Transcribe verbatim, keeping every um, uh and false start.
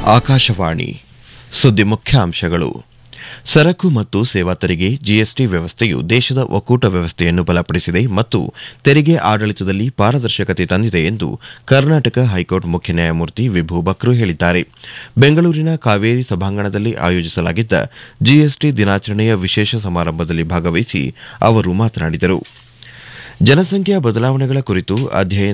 ಆಕಾಶವಾಣಿ ಸುದ್ದಿ ಮುಖ್ಯಾಂಶಗಳು. ಸರಕು ಮತ್ತು ಸೇವಾ ತೆರಿಗೆ ಜಿಎಸ್ಟಿ ವ್ಯವಸ್ಥೆಯು ದೇಶದ ಒಕ್ಕೂಟ ವ್ಯವಸ್ಥೆಯನ್ನು ಬಲಪಡಿಸಿದೆ ಮತ್ತು ತೆರಿಗೆ ಆಡಳಿತದಲ್ಲಿ ಪಾರದರ್ಶಕತೆ ತಂದಿದೆ ಎಂದು ಕರ್ನಾಟಕ ಹೈಕೋರ್ಟ್ ಮುಖ್ಯ ನ್ಯಾಯಮೂರ್ತಿ ವಿಭು ಬಕ್ರು ಹೇಳಿದ್ದಾರೆ. ಬೆಂಗಳೂರಿನ ಕಾವೇರಿ ಸಭಾಂಗಣದಲ್ಲಿ ಆಯೋಜಿಸಲಾಗಿದ್ದ ಜಿಎಸ್ಟಿ ದಿನಾಚರಣೆಯ ವಿಶೇಷ ಸಮಾರಂಭದಲ್ಲಿ ಭಾಗವಹಿಸಿ ಅವರು ಮಾತನಾಡಿದರು. ಜನಸಂಖ್ಯಾ ಬದಲಾವಣೆಗಳ ಕುರಿತು ಅಧ್ಯಯನ